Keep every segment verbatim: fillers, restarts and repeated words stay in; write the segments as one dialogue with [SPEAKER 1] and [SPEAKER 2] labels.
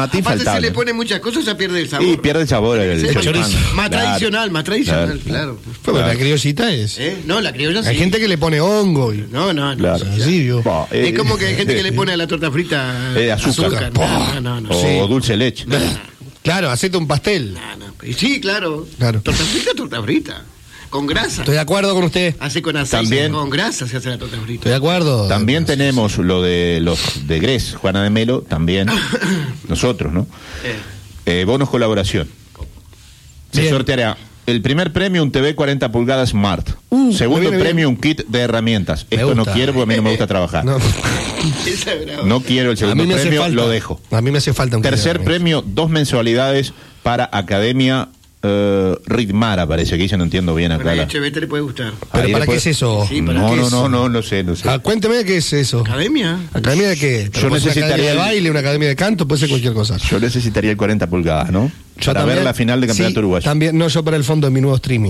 [SPEAKER 1] tomate
[SPEAKER 2] Aparte
[SPEAKER 1] infaltable.
[SPEAKER 2] se le pone muchas cosas, ya pierde el sabor.
[SPEAKER 1] Y pierde el sabor el,
[SPEAKER 2] Sí,
[SPEAKER 1] el
[SPEAKER 2] más,
[SPEAKER 1] choripán.
[SPEAKER 2] más
[SPEAKER 1] Claro.
[SPEAKER 2] tradicional, más tradicional, claro.
[SPEAKER 3] Pero
[SPEAKER 1] Claro.
[SPEAKER 3] la criollita es.
[SPEAKER 2] ¿Eh? No, la criolla sí.
[SPEAKER 3] Hay gente que le pone hongo. Y...
[SPEAKER 2] No, no, no.
[SPEAKER 1] Claro.
[SPEAKER 2] sí,
[SPEAKER 3] Así, yo.
[SPEAKER 1] Bah, eh,
[SPEAKER 2] Es como que hay gente que le pone a la torta frita
[SPEAKER 1] Eh, azúcar.
[SPEAKER 2] No, no, no.
[SPEAKER 1] O
[SPEAKER 3] Sí.
[SPEAKER 1] dulce de leche.
[SPEAKER 2] No,
[SPEAKER 3] Claro, hacete un pastel.
[SPEAKER 2] no, no. Y sí, claro.
[SPEAKER 3] Claro.
[SPEAKER 2] Torta frita, torta frita. Con grasa.
[SPEAKER 3] Estoy de acuerdo con usted.
[SPEAKER 2] Hace con aceite,
[SPEAKER 1] También-
[SPEAKER 2] con grasa se hace la torta frita.
[SPEAKER 3] Estoy de acuerdo.
[SPEAKER 1] También tenemos lo de los de Gres, Juana de Melo, también. Nosotros, ¿no?
[SPEAKER 2] Eh.
[SPEAKER 1] Eh, bonos colaboración. Se
[SPEAKER 3] Bien.
[SPEAKER 1] sorteará el primer premio, un T V cuarenta pulgadas Smart.
[SPEAKER 3] Uh,
[SPEAKER 1] Segundo
[SPEAKER 3] me viene
[SPEAKER 1] premio,
[SPEAKER 3] bien.
[SPEAKER 1] un kit de herramientas.
[SPEAKER 3] Me
[SPEAKER 1] Esto no
[SPEAKER 3] gusta.
[SPEAKER 1] quiero porque a mí no me gusta trabajar.
[SPEAKER 3] No,
[SPEAKER 2] Esa es brava.
[SPEAKER 1] No quiero el
[SPEAKER 3] a
[SPEAKER 1] segundo
[SPEAKER 3] mí me hace
[SPEAKER 1] premio,
[SPEAKER 3] falta.
[SPEAKER 1] lo dejo.
[SPEAKER 3] A mí me hace falta un
[SPEAKER 1] Tercer
[SPEAKER 3] kilo de
[SPEAKER 1] premio, dos mensualidades para Academia eh, Ritmara, parece que dice, no entiendo bien acá.
[SPEAKER 2] Bueno, a
[SPEAKER 1] la-
[SPEAKER 2] H B T le puede gustar.
[SPEAKER 3] ¿Pero
[SPEAKER 1] Ahí
[SPEAKER 3] para
[SPEAKER 1] después-
[SPEAKER 3] qué es eso?
[SPEAKER 2] Sí, ¿para
[SPEAKER 1] no,
[SPEAKER 2] qué
[SPEAKER 1] no,
[SPEAKER 2] es?
[SPEAKER 1] no, no, no sé, no sé.
[SPEAKER 3] Ah, cuénteme qué es eso.
[SPEAKER 2] ¿Academia?
[SPEAKER 3] ¿Academia de qué?
[SPEAKER 1] Yo
[SPEAKER 3] Puede ser una
[SPEAKER 1] necesitaría
[SPEAKER 3] academia de
[SPEAKER 1] el-
[SPEAKER 3] baile, una academia de canto, puede ser cualquier cosa.
[SPEAKER 1] Yo necesitaría el cuarenta pulgadas, ¿no?
[SPEAKER 3] Yo
[SPEAKER 1] para
[SPEAKER 3] también-
[SPEAKER 1] ver la final de campeonato
[SPEAKER 3] sí,
[SPEAKER 1] uruguayo.
[SPEAKER 3] También, no, yo para el fondo de mi nuevo streaming.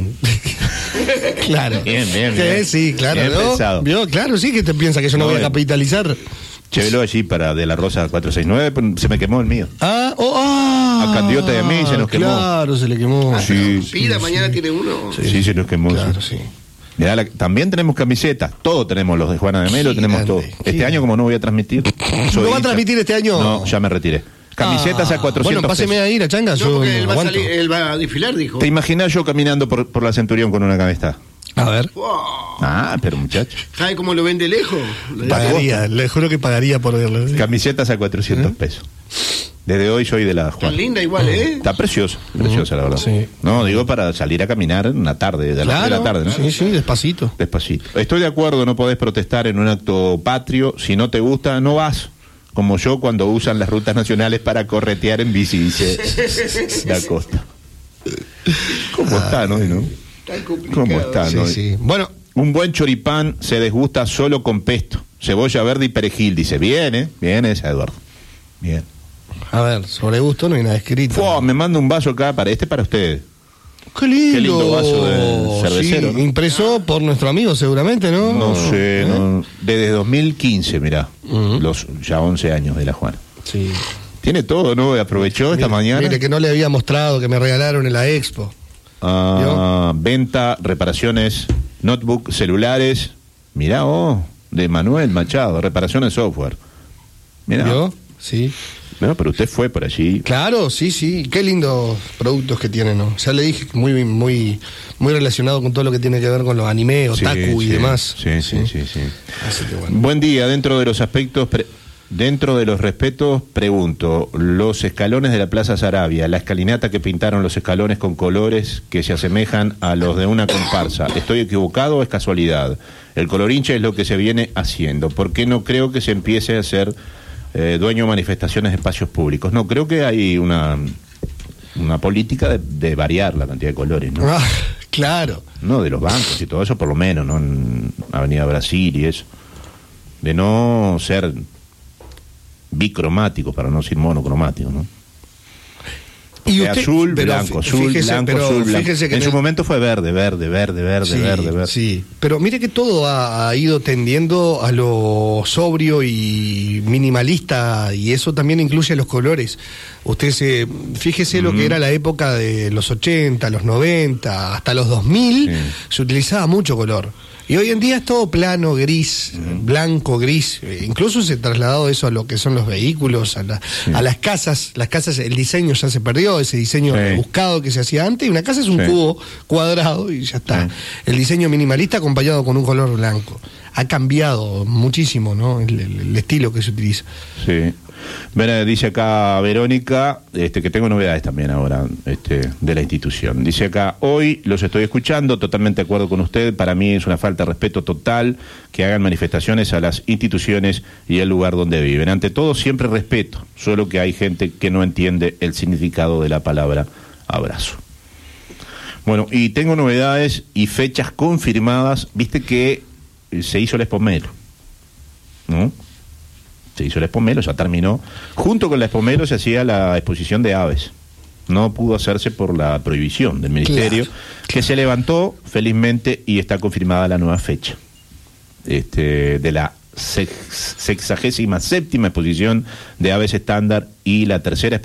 [SPEAKER 3] Claro.
[SPEAKER 1] Bien, bien,
[SPEAKER 3] Sí,
[SPEAKER 1] bien.
[SPEAKER 3] Sí, claro.
[SPEAKER 1] Bien
[SPEAKER 3] ¿no?
[SPEAKER 1] pensado.
[SPEAKER 3] ¿Vio? Claro, sí que te piensa que yo no,
[SPEAKER 1] No,
[SPEAKER 3] voy a
[SPEAKER 1] bien.
[SPEAKER 3] capitalizar.
[SPEAKER 1] Llévelo allí para De la Rosa cuatrocientos sesenta y nueve, pero se me quemó el mío.
[SPEAKER 3] Ah, oh, ah.
[SPEAKER 1] A Candiota y a mí se nos quemó.
[SPEAKER 3] Claro, se le quemó.
[SPEAKER 1] Sí, sí,
[SPEAKER 2] Pida, mañana tiene uno.
[SPEAKER 1] Sí, se nos quemó.
[SPEAKER 3] Claro,
[SPEAKER 1] sí.
[SPEAKER 3] sí.
[SPEAKER 1] Mirá, la- también tenemos camisetas, todos tenemos los de Juana de Melo, tenemos
[SPEAKER 3] Gigante,
[SPEAKER 1] todo. Este
[SPEAKER 3] gigante.
[SPEAKER 1] año, como no voy a transmitir, soy
[SPEAKER 3] ¿No va a
[SPEAKER 1] hincha.
[SPEAKER 3] transmitir este año?
[SPEAKER 1] No, ya me retiré. Camisetas
[SPEAKER 3] Ah,
[SPEAKER 1] a cuatrocientos
[SPEAKER 3] Bueno, páseme
[SPEAKER 1] pesos.
[SPEAKER 3] a ir a Changa.
[SPEAKER 2] No,
[SPEAKER 3] yo
[SPEAKER 2] porque él va, a
[SPEAKER 3] aguanto.
[SPEAKER 2] salir, él va a desfilar, dijo.
[SPEAKER 1] ¿Te imaginas yo caminando por, por la Centurión con una camiseta?
[SPEAKER 3] A ver.
[SPEAKER 2] Wow.
[SPEAKER 1] Ah, pero muchacho.
[SPEAKER 2] ¿Sabe cómo lo vende lejos?
[SPEAKER 3] Pagaría, le juro que pagaría por verlo.
[SPEAKER 1] Camisetas a cuatrocientos
[SPEAKER 3] ¿Eh?
[SPEAKER 1] pesos. Desde hoy soy de la Juana.
[SPEAKER 2] Tan linda igual, ¿eh?
[SPEAKER 1] Está preciosa, preciosa la verdad.
[SPEAKER 3] Sí.
[SPEAKER 1] No, digo para salir a caminar en una tarde, de las tres de la tarde, ¿no?
[SPEAKER 3] Sí, sí, despacito.
[SPEAKER 1] Despacito. Estoy de acuerdo, no podés protestar en un acto patrio. Si no te gusta, no vas. Como yo cuando usan las rutas nacionales para corretear en bici, dice Da Costa. ¿Cómo está, no? ¿No?
[SPEAKER 2] Tan complicado.
[SPEAKER 1] ¿Cómo está,
[SPEAKER 3] Sí,
[SPEAKER 1] no?
[SPEAKER 3] sí. Bueno,
[SPEAKER 1] Un buen choripán se desgusta solo con pesto, cebolla verde y perejil. Dice, bien, ¿eh? Bien esa, Eduardo. Bien.
[SPEAKER 3] a ver, sobre gusto no hay nada escrito.
[SPEAKER 1] Fua, me manda un vaso acá para este para ustedes.
[SPEAKER 3] Qué lindo.
[SPEAKER 1] Qué lindo vaso de cervecero,
[SPEAKER 3] Sí,
[SPEAKER 1] ¿no?
[SPEAKER 3] impreso por nuestro amigo seguramente, ¿no?
[SPEAKER 1] No sé,
[SPEAKER 3] ¿Eh?
[SPEAKER 1] no, desde dos mil quince, mirá,
[SPEAKER 3] Ujú.
[SPEAKER 1] los ya once años de la Juana.
[SPEAKER 3] Sí.
[SPEAKER 1] Tiene todo, ¿no? Aprovechó esta
[SPEAKER 3] Mire-
[SPEAKER 1] mañana.
[SPEAKER 3] Mire que no le había mostrado que me regalaron en la expo.
[SPEAKER 1] Ah, venta, reparaciones, notebook, celulares. Mirá, oh, de Manuel Machado, reparaciones software. Mirá.
[SPEAKER 3] ¿Vio? Sí.
[SPEAKER 1] No, pero usted fue por allí.
[SPEAKER 3] Claro, sí, sí. Qué lindos productos que tienen, ¿no? Ya le dije, muy, muy, muy relacionado con todo lo que tiene que ver con los anime, otaku
[SPEAKER 1] Sí,
[SPEAKER 3] y
[SPEAKER 1] sí,
[SPEAKER 3] demás.
[SPEAKER 1] Sí, sí, sí, sí.
[SPEAKER 3] Así que bueno.
[SPEAKER 1] Buen día, dentro de los aspectos, pre- dentro de los respetos, pregunto, los escalones de la Plaza Sarabia, la escalinata que pintaron los escalones con colores que se asemejan a los de una comparsa, ¿estoy equivocado o es casualidad? El colorinche es lo que se viene haciendo, ¿por qué no creo que se empiece a hacer eh, dueño de manifestaciones de espacios públicos? No, creo que hay una, una política de, de variar la cantidad de colores, ¿no?
[SPEAKER 3] Ah, claro.
[SPEAKER 1] No, de los bancos y todo eso, por lo menos, ¿no? En Avenida Brasil y eso. De no ser bicromáticos, para no decir monocromáticos, ¿no?
[SPEAKER 3] Y
[SPEAKER 1] De
[SPEAKER 3] usted-
[SPEAKER 1] azul,
[SPEAKER 3] pero
[SPEAKER 1] blanco,
[SPEAKER 3] fí-
[SPEAKER 1] azul,
[SPEAKER 3] fíjese,
[SPEAKER 1] blanco,
[SPEAKER 3] pero
[SPEAKER 1] azul, blanco.
[SPEAKER 3] fíjese que
[SPEAKER 1] En
[SPEAKER 3] en
[SPEAKER 1] su
[SPEAKER 3] el-
[SPEAKER 1] momento fue verde, verde, verde, verde,
[SPEAKER 3] Sí,
[SPEAKER 1] verde, verde.
[SPEAKER 3] sí, pero mire que todo ha, ha ido tendiendo a lo sobrio y minimalista, y eso también incluye los colores. Usted se fíjese lo que era la época de los ochenta, los noventa, hasta los dos mil,
[SPEAKER 1] Sí.
[SPEAKER 3] se utilizaba mucho color. Y hoy en día es todo plano, gris, blanco, gris. Eh, Incluso se ha trasladado eso a lo que son los vehículos, a, la- a las casas. Las casas, el diseño ya se perdió, ese diseño
[SPEAKER 1] Sí.
[SPEAKER 3] rebuscado que se hacía antes. Y una casa es un
[SPEAKER 1] Sí.
[SPEAKER 3] cubo cuadrado y ya está.
[SPEAKER 1] Sí.
[SPEAKER 3] El diseño minimalista acompañado con un color blanco. Ha cambiado muchísimo, ¿no? El, el- el estilo que se utiliza.
[SPEAKER 1] Sí. Bueno, dice acá Verónica, este, que tengo novedades también ahora este, de la institución. Dice acá, hoy los estoy escuchando, totalmente de acuerdo con usted, para mí es una falta de respeto total que hagan manifestaciones a las instituciones y el lugar donde viven. Ante todo, siempre respeto, solo que hay gente que no entiende el significado de la palabra abrazo. Bueno, y tengo novedades y fechas confirmadas, viste que eh, se hizo el Espomelo, ¿no? Se hizo el Espomelo, ya terminó. Junto con la Espomelo se hacía la exposición de aves. No pudo hacerse por la prohibición del Ministerio,
[SPEAKER 3] Claro,
[SPEAKER 1] que se levantó felizmente y está confirmada la nueva fecha este, de la sex- sexagésima séptima exposición de aves estándar y la tercera